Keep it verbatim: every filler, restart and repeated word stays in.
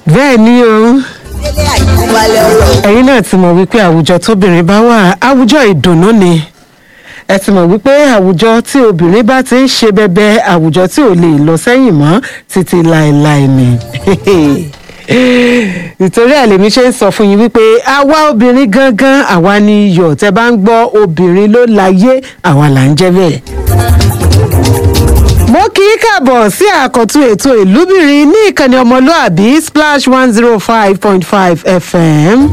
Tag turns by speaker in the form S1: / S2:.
S1: bẹ́ẹ̀ ni o ẹ̀yin náà ti mọ̀ wípé àwùjọ tóbìnrin bá wà àwùjọ ìdùnnú ni ẹ ti mọ̀ wípé àwùjọ tí obìnrin bá ti ń ṣe bẹbẹ àwùjọ tí ò lè lọ sẹ́yìn mọ́ títí láéláé ni nítorí àlèmí ṣe ń sọ fún yín wípé àwa obìnrin gangan àwa ni iyọ̀ tẹ́ bá ń gbọ́ obìnrin ló láyé àwa là ń jẹ́ bẹ́ẹ̀. mo kì í kàbọ̀ sí àkọ́tún ètò ìlúbìnrin ní ìkànnì ọmọlúàbí splash one zero five point five F M.